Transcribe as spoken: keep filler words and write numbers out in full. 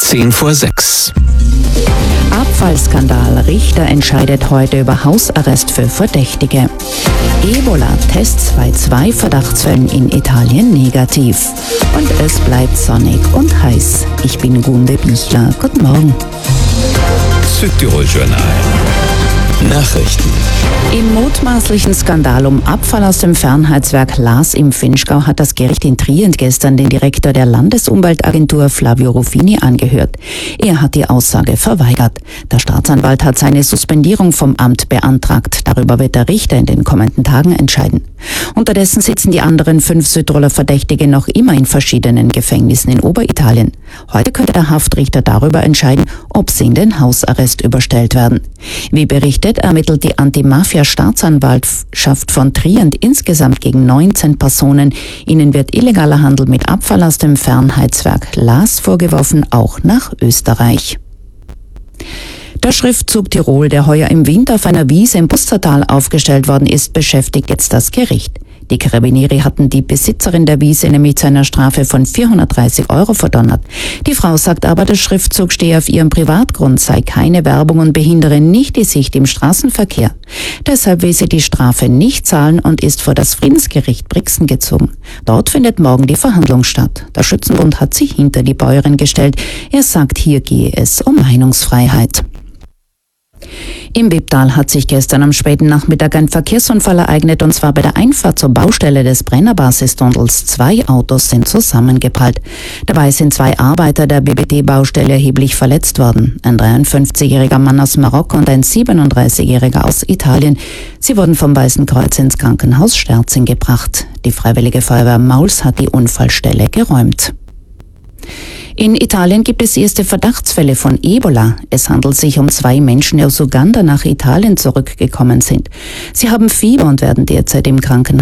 Zehn vor sechs. Abfallskandal. Richter entscheidet heute über Hausarrest für Verdächtige. Ebola-Tests bei zwei Verdachtsfällen in Italien negativ. Und es bleibt sonnig und heiß. Ich bin Gunde Bichler. Guten Morgen. Südtirol-Journal. Nachrichten. Im mutmaßlichen Skandal um Abfall aus dem Fernheitswerk Lars im Vinschgau hat das Gericht in Trient gestern den Direktor der Landesumweltagentur Flavio Ruffini angehört. Er hat die Aussage verweigert. Der Staatsanwalt hat seine Suspendierung vom Amt beantragt. Darüber wird der Richter in den kommenden Tagen entscheiden. Unterdessen sitzen die anderen fünf Südtiroler Verdächtige noch immer in verschiedenen Gefängnissen in Oberitalien. Heute könnte der Haftrichter darüber entscheiden, ob sie in den Hausarrest überstellt werden. Wie berichtet, ermittelt die Anti-Mafia-Staatsanwaltschaft von Trient insgesamt gegen neunzehn Personen. Ihnen wird illegaler Handel mit Abfall aus dem Fernheitswerk Lars vorgeworfen, auch nach Österreich. Der Schriftzug Tirol, der heuer im Winter auf einer Wiese im Pustertal aufgestellt worden ist, beschäftigt jetzt das Gericht. Die Carabinieri hatten die Besitzerin der Wiese nämlich zu einer Strafe von vierhundertdreißig Euro verdonnert. Die Frau sagt aber, der Schriftzug stehe auf ihrem Privatgrund, sei keine Werbung und behindere nicht die Sicht im Straßenverkehr. Deshalb will sie die Strafe nicht zahlen und ist vor das Friedensgericht Brixen gezogen. Dort findet morgen die Verhandlung statt. Der Schützenbund hat sich hinter die Bäuerin gestellt. Er sagt, hier gehe es um Meinungsfreiheit. Im Wipptal hat sich gestern am späten Nachmittag ein Verkehrsunfall ereignet, und zwar bei der Einfahrt zur Baustelle des Brennerbasistunnels. Zwei Autos sind zusammengeprallt. Dabei sind zwei Arbeiter der B B T-Baustelle erheblich verletzt worden. Ein dreiundfünfzigjähriger Mann aus Marokko und ein siebenunddreißigjähriger aus Italien. Sie wurden vom Weißen Kreuz ins Krankenhaus Sterzing gebracht. Die Freiwillige Feuerwehr Mauls hat die Unfallstelle geräumt. In Italien gibt es erste Verdachtsfälle von Ebola. Es handelt sich um zwei Menschen, die aus Uganda nach Italien zurückgekommen sind. Sie haben Fieber und werden derzeit im Krankenhaus